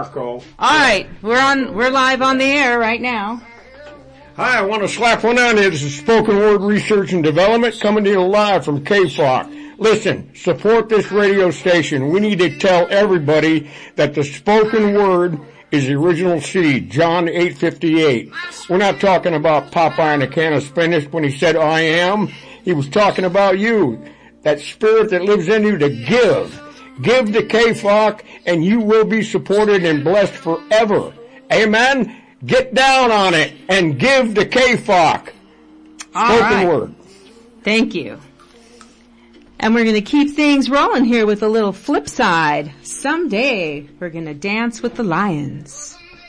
Marco. All right, we're live on the air right now. Hi, I want to slap one on you. This is Spoken Word Research and Development coming to you live from KFOC. Listen, support this radio station. We need to tell everybody that the spoken word is the original seed, John 8:58. We're not talking about Popeye and a can of spinach when he said, I am. He was talking about you, that spirit that lives in you to give. Give to KFOC and you will be supported and blessed forever. Amen? Get down on it and give to KFOC. Spoken word. Thank you. And we're going to keep things rolling here with a little flip side. Someday we're going to dance with the lions.